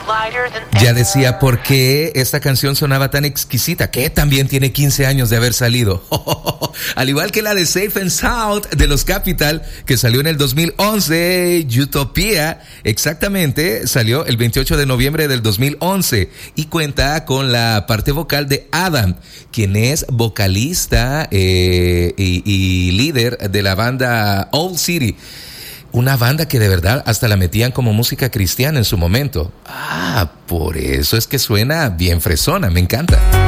Ya decía por qué esta canción sonaba tan exquisita, que también tiene 15 años de haber salido. Al igual que la de Safe and Sound de los Capital, que salió en el 2011, Utopia, exactamente, salió el 28 de noviembre del 2011 y cuenta con la parte vocal de Adam, quien es vocalista y líder de la banda Old City. Una banda que de verdad hasta la metían como música cristiana en su momento. Por eso es que suena bien fresona, me encanta.